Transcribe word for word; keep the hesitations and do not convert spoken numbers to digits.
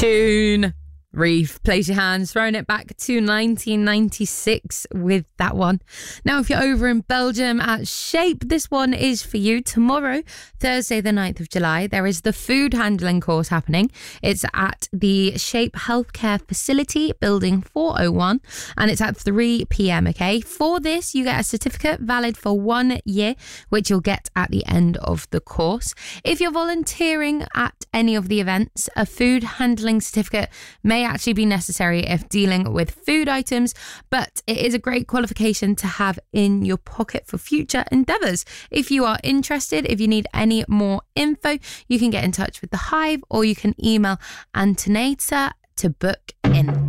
Tune. Reef, place your hands, throwing it back to nineteen ninety-six with that one. Now, if you're over in Belgium at Shape, this one is for you. Tomorrow, Thursday the ninth of July, there is the food handling course happening. It's at the Shape Healthcare Facility, Building four oh one, and it's at three p.m, okay? For this, you get a certificate valid for one year, which you'll get at the end of the course. If you're volunteering at any of the events, a food handling certificate may actually be necessary if dealing with food items, but it is a great qualification to have in your pocket for future endeavours. If you are interested, if you need any more info, you can get in touch with the Hive or you can email Antonator to book in.